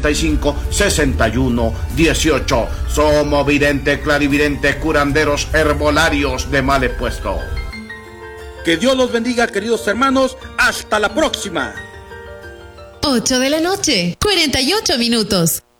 445-6118. Somos videntes, clarividentes, curanderos, herbolarios de mal puesto. Que Dios los bendiga, queridos hermanos. Hasta la próxima. 8 de la noche, 48 minutos.